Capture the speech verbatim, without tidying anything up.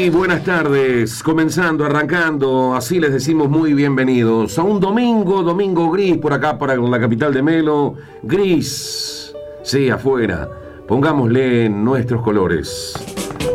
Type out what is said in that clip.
Muy buenas tardes, comenzando, arrancando, así les decimos muy bienvenidos a un domingo, domingo gris por acá, para la capital de Melo, gris, sí, afuera, pongámosle nuestros colores.